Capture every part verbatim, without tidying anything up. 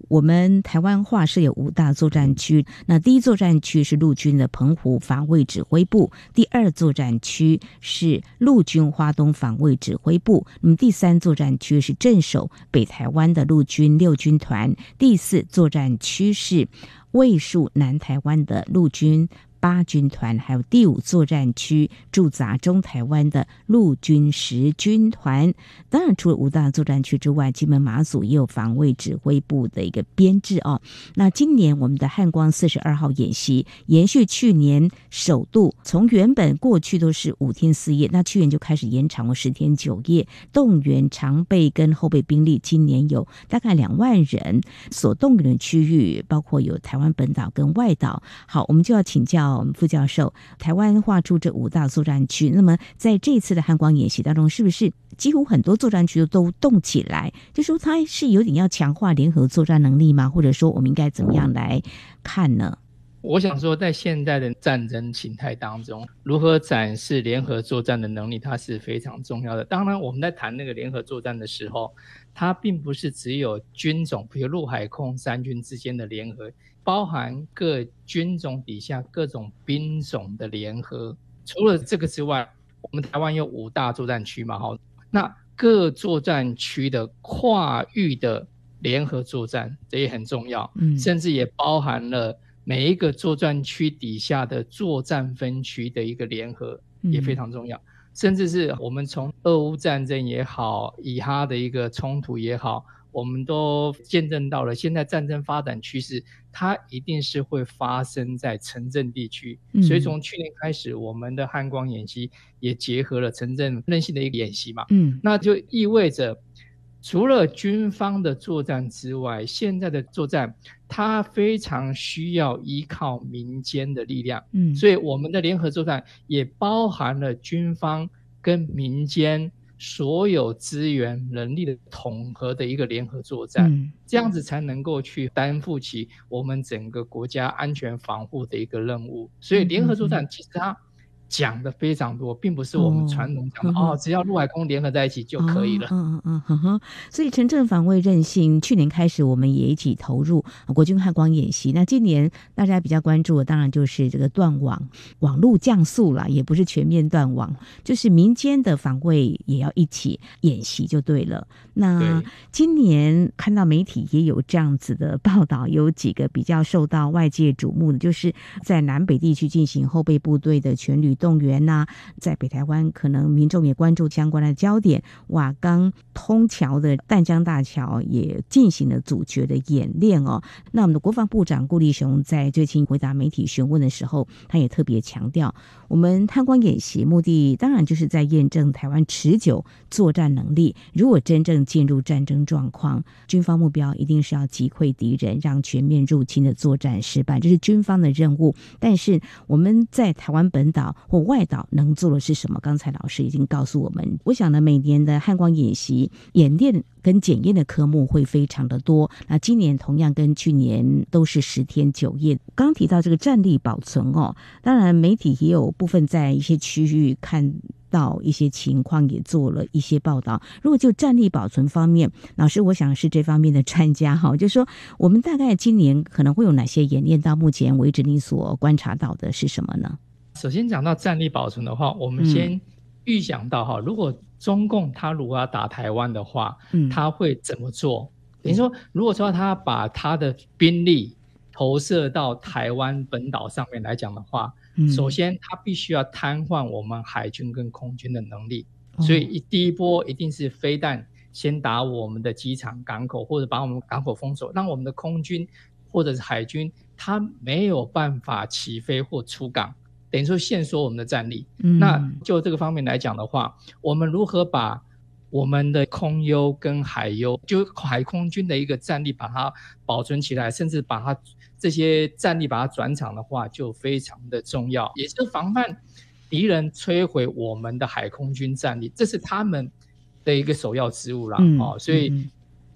我们台湾划设有五大作战区，那第一作战区是陆军的澎湖防卫指挥部，第二作战区是陆军花东防卫指挥部，那么第三作战区是镇守北台湾的陆军六军团，第四作战区是卫戍南台湾的陆军八军团，还有第五作战区驻扎中台湾的陆军十军团。当然除了五大作战区之外，金门马祖也有防卫指挥部的一个编制哦。那今年我们的汉光四十二号演习延续去年首度，从原本过去都是五天四夜，那去年就开始延长了十天九夜，动员常备跟后备兵力，今年有大概两万人，所动员的区域包括有台湾本岛跟外岛。好，我们就要请教我们副教授，台湾划出这五大作战区，那么在这次的汉光演习当中，是不是几乎很多作战区都动起来？就说它是有点要强化联合作战能力吗？或者说我们应该怎么样来看呢？ 我想说，在现在的战争形态当中，如何展示联合作战的能力，它是非常重要的。当然，我们在谈那个联合作战的时候，它并不是只有军种，比如陆海空三军之间的联合，包含各军种底下各种兵种的联合。除了这个之外，我们台湾有五大作战区嘛，那各作战区的跨域的联合作战，这也很重要，嗯、甚至也包含了每一个作战区底下的作战分区的一个联合，也非常重要。嗯、甚至是我们从俄乌战争也好，以哈的一个冲突也好，我们都见证到了现在战争发展趋势，它一定是会发生在城镇地区。嗯、所以从去年开始，我们的汉光演习也结合了城镇韧性的一个演习嘛。嗯，那就意味着除了军方的作战之外，现在的作战它非常需要依靠民间的力量。嗯，所以我们的联合作战也包含了军方跟民间所有资源人力的统合的一个联合作战。嗯，这样子才能够去担负起我们整个国家安全防护的一个任务。所以联合作战其实它讲的非常多，并不是我们传统讲的 哦, 哦，只要陆海空联合在一起就可以了。 嗯嗯嗯嗯。所以城镇防卫韧性，去年开始我们也一起投入国军汉光演习。那今年大家比较关注的，当然就是这个断网，网络降速啦，也不是全面断网，就是民间的防卫也要一起演习就对了。那今年看到媒体也有这样子的报道，有几个比较受到外界瞩目的，就是在南北地区进行后备部队的全旅动员啊，在北台湾可能民众也关注相关的焦点，瓦岗通桥的淡江大桥也进行了阻绝的演练哦。那我们的国防部长顾立雄在最近回答媒体询问的时候，他也特别强调，我们汉光演习目的当然就是在验证台湾持久作战能力，如果真正进入战争状况，军方目标一定是要击溃敌人，让全面入侵的作战失败，这是军方的任务。但是我们在台湾本岛或外岛能做的是什么？刚才老师已经告诉我们。我想呢，每年的汉光演习演练跟检验的科目会非常的多，那今年同样跟去年都是十天九夜。刚提到这个战力保存哦，当然媒体也有部分在一些区域看到一些情况，也做了一些报道。如果就战力保存方面，老师我想是这方面的专家哈，就是说我们大概今年可能会有哪些演练，到目前为止你所观察到的是什么呢？ 首先讲到战力保存的话，我们先预想到哈、嗯，如果中共他如果要打台湾的话，嗯，他会怎么做？等于说，如果说他把他的兵力投射到台湾本岛上面来讲的话，嗯，首先他必须要瘫痪我们海军跟空军的能力，哦，所以第一波一定是飞弹先打我们的机场港口，或者把我们港口封锁，让我们的空军或者是海军他没有办法起飞或出港，等于说限缩我们的战力。嗯，那就这个方面来讲的话，我们如何把我们的空优跟海优，就海空军的一个战力把它保存起来，甚至把它这些战力把它转场的话，就非常的重要，也是防范敌人摧毁我们的海空军战力，这是他们的一个首要之务啦。嗯，哦，所以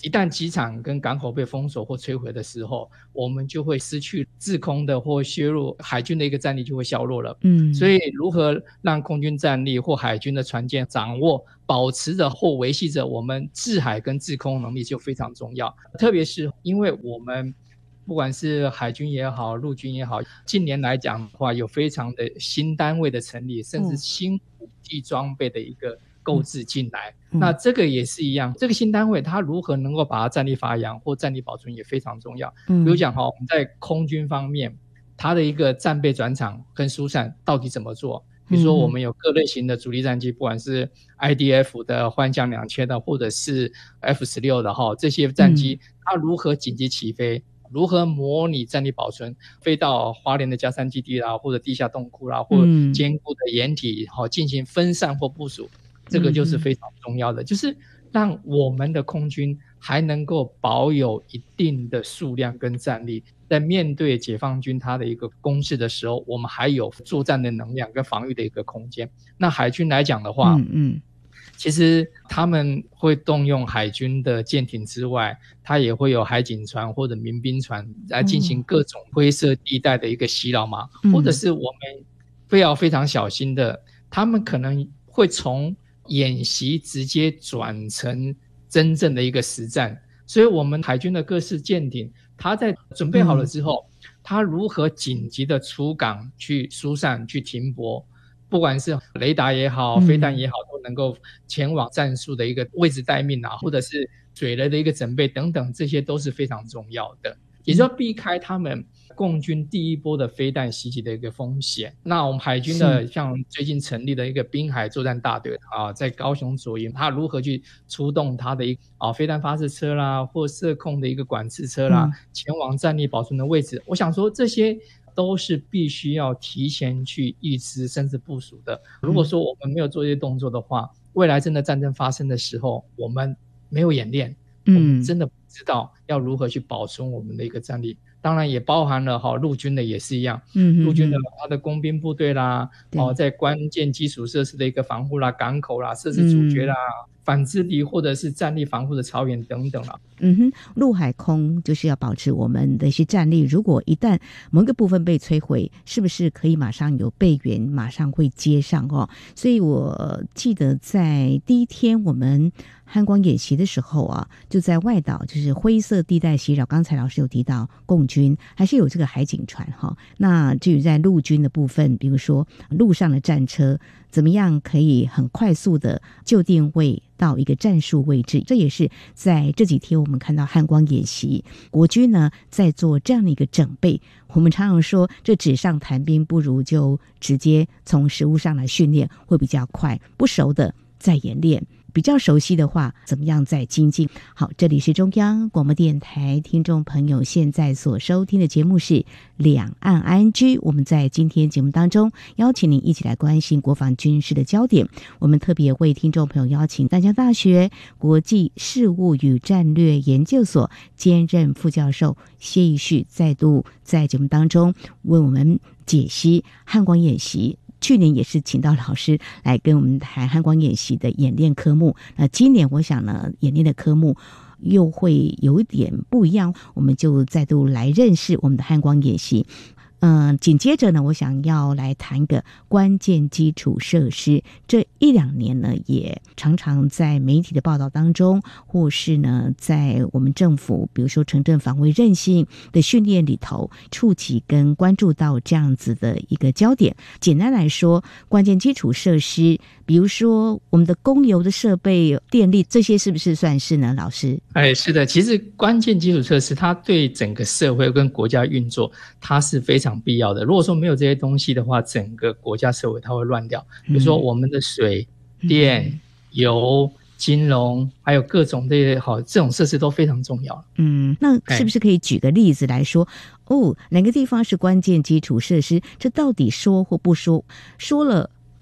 一旦机场跟港口被封锁或摧毁的时候，我们就会失去制空的或削弱海军的一个战力就会削弱了。嗯，所以如何让空军战力或海军的船舰掌握、保持着或维系着我们制海跟制空能力就非常重要。特别是因为我们不管是海军也好，陆军也好，近年来讲的话，有非常的新单位的成立，甚至新武器装备的一个购置进来、嗯、那这个也是一样，这个新单位它如何能够把它战力发扬或战力保存也非常重要。嗯、比如讲我们在空军方面，它的一个战备转场跟疏散到底怎么做，比如说我们有各类型的主力战机，不管是 I D F 的、幻象两千的，或者是 F 十六 的这些战机、嗯、它如何紧急起飞，如何模拟战力保存，飞到花莲的佳山基地啦，或者地下洞窟啦，或者坚固的掩体、嗯、进行分散或部署，这个就是非常重要的、嗯、就是让我们的空军还能够保有一定的数量跟战力，在面对解放军它的一个攻势的时候，我们还有作战的能量跟防御的一个空间。那海军来讲的话，嗯嗯其实他们会动用海军的舰艇之外，他也会有海警船或者民兵船来进行各种灰色地带的一个袭扰嘛、嗯、或者是我们非要非常小心的，他们可能会从演习直接转成真正的一个实战。所以我们海军的各式舰艇，它在准备好了之后、嗯、它如何紧急的出港去疏散去停泊，不管是雷达也好、飞弹也好、嗯、都能够前往战术的一个位置待命啊，或者是水雷的一个准备等等，这些都是非常重要的，也就是避开他们共军第一波的飞弹袭击的一个风险。那我们海军的像最近成立的一个滨海作战大队啊，在高雄左营，他如何去出动他的一个啊飞弹发射车啦，或射控的一个管制车啦、嗯、前往战力保存的位置，我想说这些都是必须要提前去预知甚至部署的。如果说我们没有做这些动作的话，未来真的战争发生的时候，我们没有演练，我们真的不知道要如何去保存我们的一个战力。当然也包含了哈陆军的也是一样，嗯，陆军的他的工兵部队啦，哦，在关键基础设施的一个防护啦、港口啦、设施阻绝啦、嗯、反制敌或者是战力防护的草原等等啦。 嗯哼，陆海空就是要保持我们的一些战力，如果一旦某一个部分被摧毁，是不是可以马上有备援，马上会接上哦？所以我记得在第一天我们汉光演习的时候啊，就在外岛就是灰色地带袭扰，刚才老师有提到共军还是有这个海警船哈。那至于在陆军的部分，比如说陆上的战车怎么样可以很快速的就定位到一个战术位置，这也是在这几天我们看到汉光演习，国军呢在做这样的一个整备。我们常常说这纸上谈兵，不如就直接从实务上来训练会比较快，不熟的再演练，比较熟悉的话怎么样再精进。好，这里是中央广播电台，听众朋友现在所收听的节目是两岸 I N G。 我们在今天节目当中邀请您一起来关心国防军事的焦点，我们特别为听众朋友邀请淡江大学国际事务与战略研究所兼任副教授谢义旭再度在节目当中为我们解析汉光演习。去年也是请到老师来跟我们谈汉光演习的演练科目，那今年我想呢演练的科目又会有一点不一样，我们就再度来认识我们的汉光演习。嗯，紧接着呢，我想要来谈一个关键基础设施。这一两年呢，也常常在媒体的报道当中，或是呢，在我们政府，比如说城镇防卫韧性的训练里头，触及跟关注到这样子的一个焦点。简单来说，关键基础设施，比如说我们的供油的设备、电力，这些是不是算是呢？老师？ 哎，是的，其实关键基础设施，它对整个社会跟国家运作，它是非常必要的。如果说没有这些东西的话，整个国家社会它会乱掉。比如说我们的水、嗯、电、油、金融，还有各种这些好这种设施都非常重要。 嗯，那是不是可以举个例子来说？哦，哪个地方是关键基础设施？这到底说或不说？说了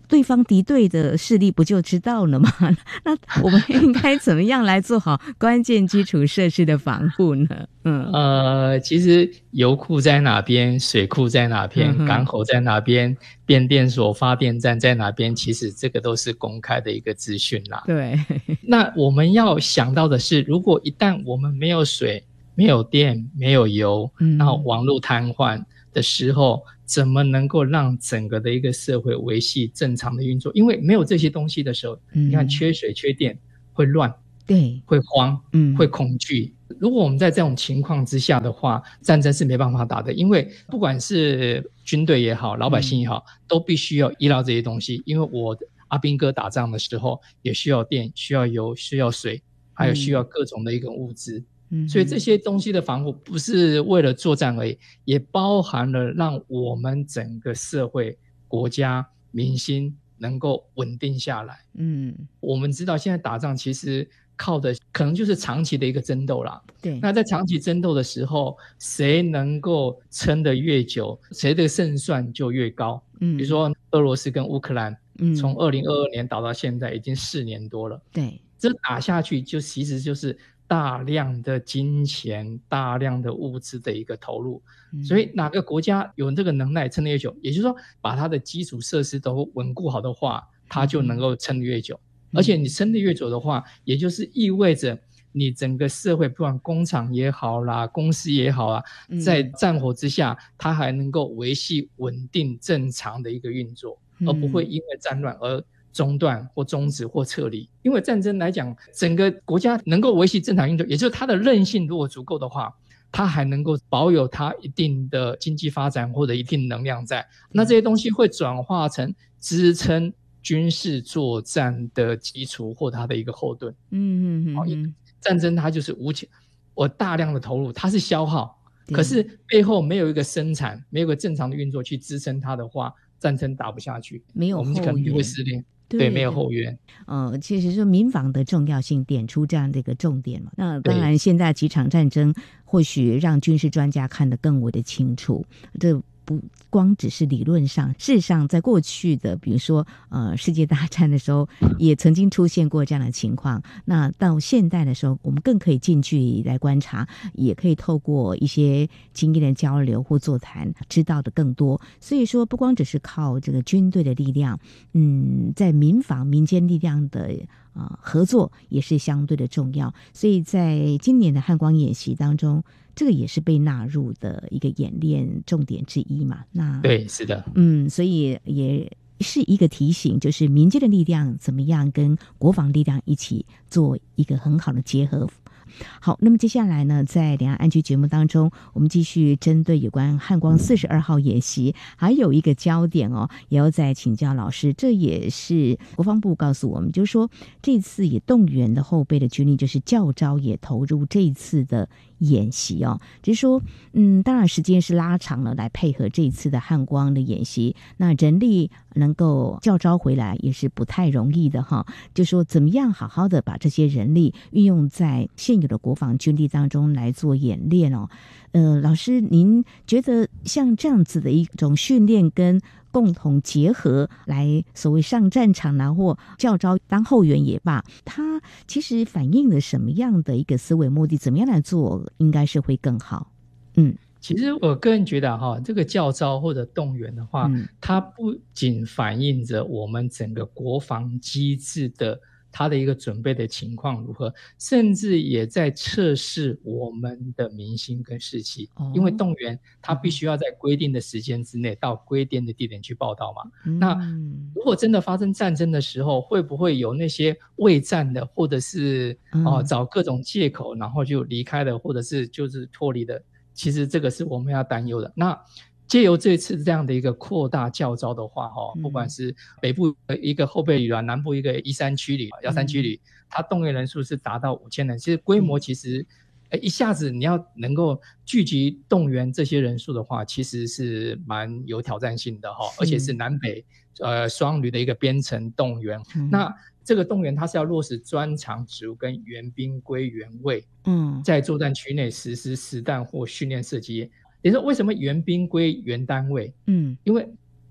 对方敌对的势力不就知道了吗？那我们应该怎么样来做好关键基础设施的防护呢？嗯， 呃，其实油库在哪边，水库在哪边， 嗯港口在哪边，变电所、发电站在哪边，其实这个都是公开的一个资讯啦。 对， 那我们要想到的是，如果一旦我们没有水、没有电、没有油， 嗯， 然后网络瘫痪的时候，怎么能够让整个的一个社会维系正常的运作？因为没有这些东西的时候， 嗯， 你看缺水、缺电会乱， 对， 会慌， 嗯， 会恐惧。如果我们在这种情况之下的话，战争是没办法打的，因为不管是军队也好，老百姓也好，嗯、都必须要依赖这些东西。因为我阿兵哥打仗的时候，也需要电、需要油、需要水，还有需要各种的一个物资。嗯，所以这些东西的防护不是为了作战而已，也包含了让我们整个社会、国家、民心能够稳定下来。嗯，我们知道现在打仗其实靠的可能就是长期的一个争斗啦。对，那在长期争斗的时候，谁能够撑得越久，谁的胜算就越高。嗯，比如说俄罗斯跟乌克兰，嗯，从二零二二年打到现在已经四年多了。对，这打下去就其实就是大量的金钱、大量的物资的一个投入。嗯，所以哪个国家有这个能耐撑得越久，也就是说把它的基础设施都稳固好的话，它就能够撑得越久。嗯，而且你撑得越久的话，也就是意味着你整个社会，不管工厂也好啦，公司也好啊，在战火之下，它还能够维系稳定正常的一个运作，而不会因为战乱而中断或终止或撤离。因为战争来讲，整个国家能够维系正常运作，也就是它的韧性如果足够的话，它还能够保有它一定的经济发展或者一定能量在，那这些东西会转化成支撑军事作战的基础或它的一个后盾。嗯嗯嗯，战争它就是无情，我大量的投入，它是消耗，可是背后没有一个生产，没有一个正常的运作去支撑它的话，战争打不下去， 没有后援， 我们可能就会失联。对，没有后援。 呃，其实说民防的重要性点出这样的一个重点嘛。那当然，现在几场战争或许让军事专家看得更为的清楚。这不光只是理论上，事实上在过去的比如说呃世界大战的时候也曾经出现过这样的情况。那到现代的时候，我们更可以近距离来观察，也可以透过一些经验的交流或座谈知道的更多。所以说不光只是靠这个军队的力量，嗯，在民防民间力量的呃合作也是相对的重要。所以在今年的汉光演习当中，这个也是被纳入的一个演练重点之一嘛。那对，是的， 嗯，所以也是一个提醒，就是民间的力量怎么样跟国防力量一起做一个很好的结合。好，那么接下来呢，在两岸安居节目当中，我们继续针对有关汉光四十二号演习，还有一个焦点哦，也要再请教老师。这也是国防部告诉我们，就是说这次也动员的后备的军力，就是教召也投入这一次的演习哦。只是说，嗯，当然时间是拉长了，来配合这一次的汉光的演习，那人力能够教召回来也是不太容易的哈。就说怎么样好好的把这些人力运用在现有的国防军力当中来做演练哦。呃，老师，您觉得像这样子的一种训练跟共同结合来所谓上战场啊，或教召当后援也罢，它其实反映了什么样的一个思维目的？怎么样来做应该是会更好？嗯。 其实我个人觉得哈，这个教召或者动员的话，嗯，它不仅反映着我们整个国防机制的它的一个准备的情况如何，甚至也在测试我们的民心跟士气。哦，因为动员它必须要在规定的时间之内到规定的地点去报道嘛。嗯，那如果真的发生战争的时候，会不会有那些畏战的，或者是哦找各种借口然后就离开了，或者是就是脱离的？其实这个是我们要担忧的。那借由这次这样的一个扩大教召的话，不管是北部一个后备旅团，南部一个一三区旅、幺三区旅，它动员人数是达到五千人。其实规模其实一下子你要能够聚集动员这些人数的话，其实是蛮有挑战性的，而且是南北呃双旅的一个编程动员。嗯，那这个动员它是要落实专长职务跟援兵归原位，嗯，在作战区内实施实弹或训练射击。也就是为什么援兵归原单位？嗯，因为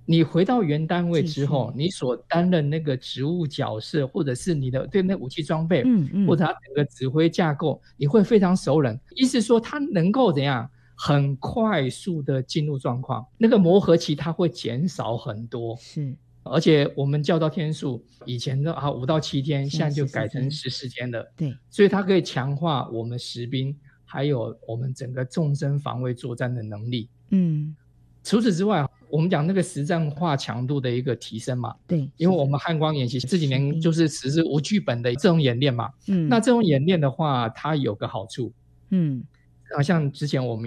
你回到原单位之后，你所担任那个职务角色，或者是你的对那武器装备， 嗯嗯， 或者它整个指挥架构，你会非常熟稔。意思说，它能够怎样很快速的进入状况，那个磨合期它会减少很多。 是， 而且我们教招天数以前的啊五到七天，现在就改成十十四天了。 对， 所以它可以强化我们实兵还有我们整个纵深防卫作战的能力。 嗯， 除此之外，我们讲那个实战化强度的一个提升嘛， 对， 因为我们汉光演习这几年就是实施无剧本的这种演练嘛， 嗯， 那这种演练的话，它有个好处， 嗯， 啊，像之前我们